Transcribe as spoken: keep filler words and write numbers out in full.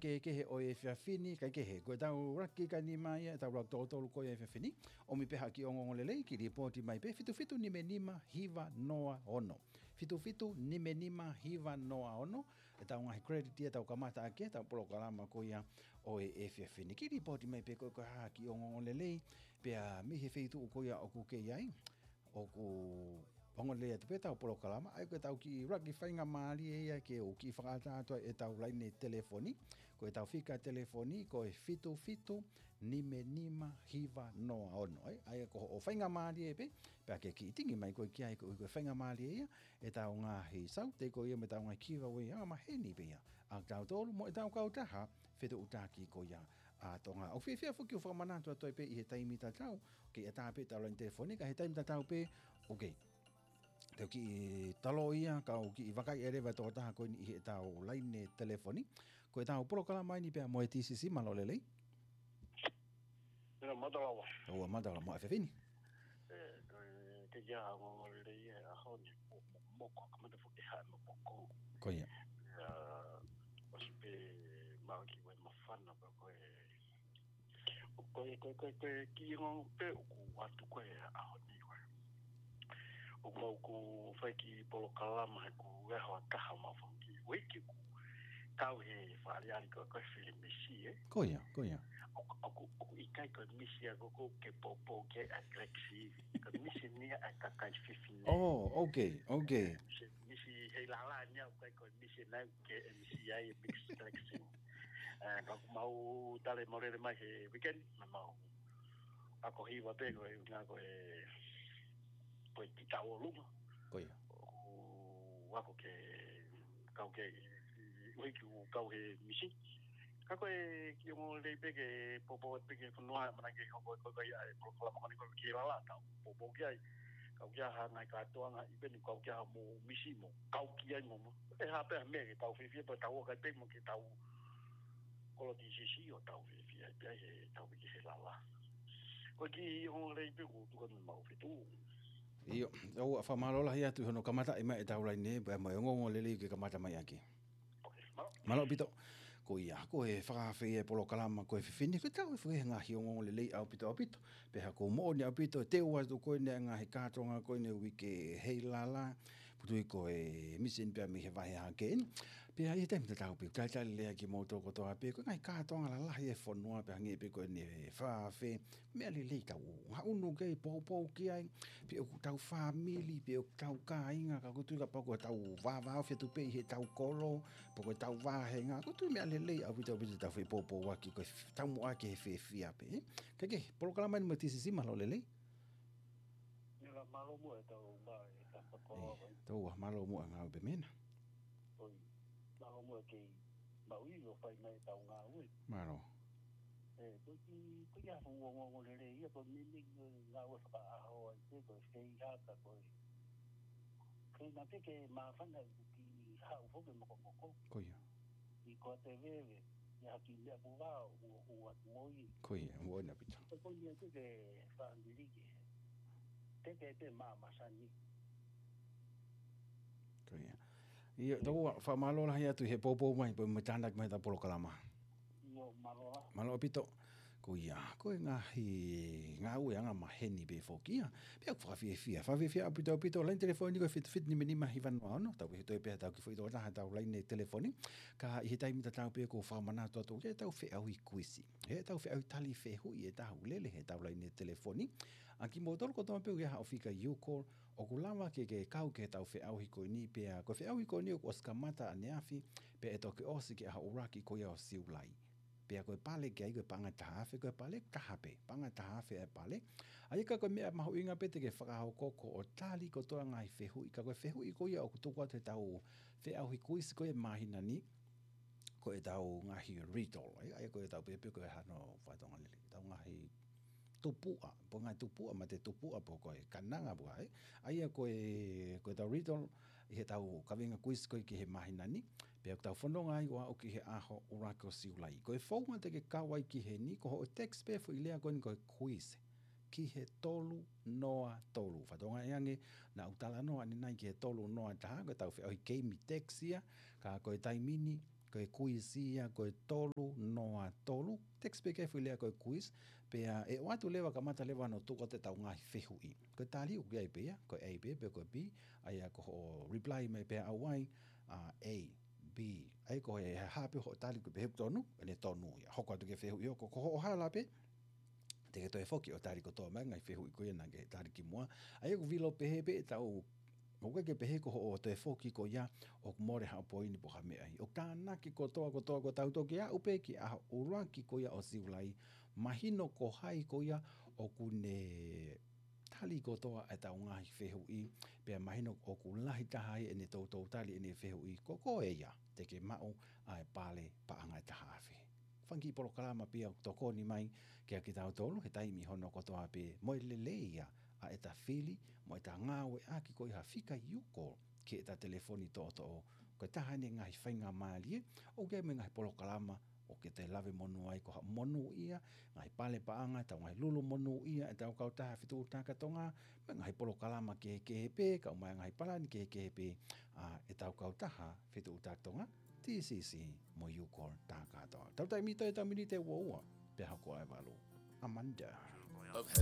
ke ke he o e whiawhini, kai ke he, koe tau raki ka ni mai, e tau rau tō tōru koe e whiawhini, o mi peha ki ongo lelei, ki ripoti mai pe, fitu fitu ni me nima, hiva noa ono. Fitu fitu ni me nima, hiva noa ono, e tau ngahi credit ia tau kamata ake, tau polo kalama ko ia o e e whiawhini. Ki ripoti mai pe koe koe haa ki ongo lelei, pea mi he whitu o koe o ku ke iai, o ku ongo lea te peta o polo kalama, ai koe tau ki raki whainga maari e ia ke o ki whakatatua e tau laine telefoni, koe tau whika telefoni, koe fitu fitu, nime nima, hiva noa ono, ai, ai ko o whainga maari e pe, pea ke ki itingi mai koe ki ai koe koe whainga maari e ia, e tau ngā hi sau, te koe ia me tau ngā kiwa ui, a ma heni pe ia, a tau tolu mo e tau kau taha, whitu utaki ko ia, a tonga o fia fia fuki o whakamanatua toi pe i he taimi tatau, ke e tāpe tau laine telefoni, ka he taimi tatau pe, okay, tau ki talo ia, kau ki wakai ere vai tō taha koe ni i he tau laine telefoni. Koe tau polo kala mai ni pia mo e T C C malo lelei. Ina madalawa. Ua madala mo e whiwhini. E, koe te ia ngongo lelei e aho ni moko, kamata fuki hae mo moko. Koe ia. Ia, osi pe mawaki wai mawhana pa koe. Koe, koe, koe, koe, ki ngongo pe uku watu koe aho ni koe. O mau ku whaiki polo kalama he ku eho a taha mawhangi. Wiki ku kau he whaariari koe koe whiri misi, eh? Koe ia, koe ia. Oku, oku ikai koe misi a koko ke popo ke a Grexi. Koe misi nia a kakai whiwhine. Oh, okay, okay. Misi, misi hei lala nia ukai koe misi nau ke e misi ai e mix Grexi. Kaku mau tale morere mai he weekend, ma mau. Ako hiwa pe koe ngā koe koe tita o luma. Koe ia. O wako ke kau ke wiki u kau he misi. Ka koe ki o le peke popo peke whanua mana ke koe koe koe ai proklama kani koe ki rala tau. Popo ki ai kau kia ha ngai katoanga i peni kau kia ha mo misi mo kau ki ai mo. E ha pe me ke tau whiwhia pa tau o kai pe mo ke tau kolo T C C o tau whiwhia i pe he tau ki he lala. Koe ki o le peke tu kan mau whitu. Iyo, au a whamalola hia tu hono kamata i mai e tau laine, pia mo e ngongo lelei ke kamata mai aki. Malo pito, ko ia, ko e whakawhi e polo kalama, ko e whiwhini, ko tau e whuke ngā hiongo lelei au pito au pito, peha ko mo ni au pito, te ua tu koe ne ngā he kātonga, koe ne wike hei lala, putui ko e misin pia mi he wahe hakein, pia i te mita tau piko, tai tai lea ki mō tōko toa pia, ko ngā he kātonga la lahi e whanua, pia nge piko e ne whawhi, mea li lei tau, ha unu kei pōpō ki ai, pia ku tau whamili, pia ku tau kā inga, ka kutui ka pako tau wāwāo whitu pe i he tau kolo, pako tau wāhenga, kutui mea li lei, au pita au pita tau whi pōpō waki, ko tau mua ke he whiwhia pe, ka ke, polo kalama ni mo T C C malo le lei? Nila malo mua e tau mai e tapa koloa vai. Tau a malo mua ngā upe mena. Oi, malo mua ke maui o whai mai tau ngā ui. Malo. E, toi ki, toi ki hafu ngongo lere ia, toi mimi ngā ua whaka aho ai te, toi whei hata, toi. Kei nā peke mā whana ki hau whoke moko moko. Koia. I koa te wewe, i haki mea buwā o atu moi. Koia, mua na pita. Toi koi nia te ke whaandirike. Te ke te mā masani. Koia. Ia, tau a whamalola hea tu he pōpō mai, pa matanak mai ta polo kalama. Io maloa. Malo pito. Ko ia, ko e ngahi, ngā ue anga maheni be whokia. Pea ku whawhiawhia. Whawhiawhia apito apito, lain telefoni ko fit fit ni menima hiwanu ano. Tau ke toi pea tau ki whaito taha tau lain telefoni. Ka i he taimita tau pea ko whamana tua tau. He tau whi au i kuisi. He tau whi au tali whi hui e tau lele he tau lain telefoni. Anki mo tolu ko tau pea ke hao whika U-Call. O ku lawa ke ke kau ke tau whi au hiko ni pea. Ko whi au hiko ni o ko skamata a neafi. Pea e toke osi ke aha uraki ko ia o siulai. Pea koe pale ke ai koe panga tahafe, koe pale tahape, panga tahafe e pale. Ai ka koe mea mahu inga pete ke whakahau koko o tali ko toa ngai whehui. Ka koe whehui ko ia o kutukua te tau wheau hi kuisi koe mahina ni, koe tau ngahi retail. Ai koe tau pepe koe hano whaitonga lili. Tau ngahi tupua, po ngai tupua ma te tupua po koe kananga bua. Ai koe, koe tau retail, i he tau kawinga kuisi koe ki he mahina ni. Pea tau whanonga ai wa o ki he aho o rako siulai. Koe whaunga te ke kawai ki he ni, ko ho text pea fu i lea koe ni koe kuise. Ki he tolu noa tolu. Whatonga e ange, na utala noa ni nai ki he tolu noa taha, koe tau whiau hi keimi texia, ka koe taimini, koe kuisia, koe tolu, noa tolu, text pe ke fuilea koe kuis, pe a e watu lewa ka mata lewa no tuko te tau ngahi fehu i. Koe tali uki ai pe a, koe A pe, pe koe B, ai a ko reply me pe a awai, uh, A, B, ai ko e hape ho tali ko pe tonu, ene tonu ia, hoko atu ke fehu i, ko ko hala pe, te ke toi foki o tari ko toa mai, ngai fehu i koe na ke tari ki mua, ai ko vilo pehe pe, tau o ke pehe ko o te foki ko ia o more ha po ini po ha me ai o kana ki ko toa ko toa ko tau to ki a upe ki a urua ki ko ia o siulai mahino ko hai ko ia o kune tali ko toa e tau ngahi fehu i pe mahino o ku lahi tahai ene tau tau tali ene fehu i ko ko e ia te ke mau ai pale pa anga tahafe fangi polo kalama pia to ko ni mai ke ki tau tolu he taimi hono ko toa pe mo lele ia a eta fili mo eta ngawe a ki ko iha fika yuko ke eta telefoni to to ko taha ni ngai whainga maali o ke me ngai polo kalama o ke te lave monu ai ko ha monu ia ngai pale paanga tau ngai lulu monu ia e tau kau taha fitu taka tonga me ngai polo kalama ke ke pe ka mai ngai palani ke ke pe a e tau kau taha fitu taka tonga T C C mo yuko taka to tau tai mito e tau minite wo pe hako ai valu Amanda